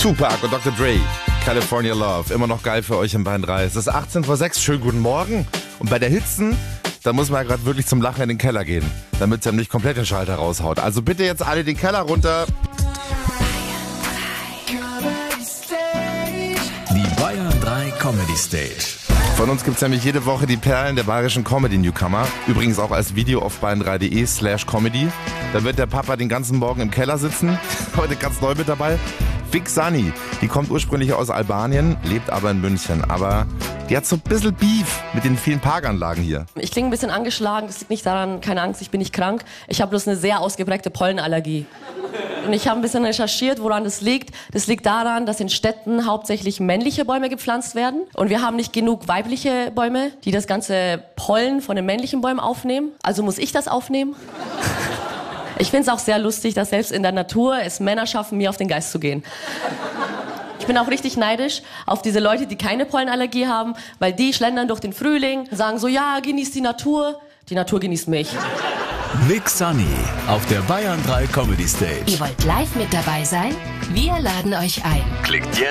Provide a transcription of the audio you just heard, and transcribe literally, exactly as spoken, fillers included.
Tupac und Doktor Dre, California Love, immer noch geil für euch im Bayern drei. Es ist achtzehn vor sechs, schönen guten Morgen. Und bei der Hitzen, da muss man ja gerade wirklich zum Lachen in den Keller gehen, damit es ja nicht komplett den Schalter raushaut. Also bitte jetzt alle den Keller runter. Die Bayern drei Comedy Stage. Von uns gibt es nämlich jede Woche die Perlen der bayerischen Comedy-Newcomer. Übrigens auch als Video auf bayern drei punkt de slash comedy. Da wird der Papa den ganzen Morgen im Keller sitzen. Heute ganz neu mit dabei. Vic Sunny, die kommt ursprünglich aus Albanien, lebt aber in München. Aber die hat so ein bisschen Beef mit den vielen Parkanlagen hier. Ich klinge ein bisschen angeschlagen, das liegt nicht daran, keine Angst, ich bin nicht krank. Ich habe bloß eine sehr ausgeprägte Pollenallergie. Und ich habe ein bisschen recherchiert, woran das liegt. Das liegt daran, dass in Städten hauptsächlich männliche Bäume gepflanzt werden. Und wir haben nicht genug weibliche Bäume, die das ganze Pollen von den männlichen Bäumen aufnehmen. Also muss ich das aufnehmen. Ich finde es auch sehr lustig, dass selbst in der Natur es Männer schaffen, mir auf den Geist zu gehen. Ich bin auch richtig neidisch auf diese Leute, die keine Pollenallergie haben, weil die schlendern durch den Frühling, sagen so, ja, genießt die Natur. Die Natur genießt mich. Vic Sunny auf der Bayern drei Comedy Stage. Ihr wollt live mit dabei sein? Wir laden euch ein. Klickt jetzt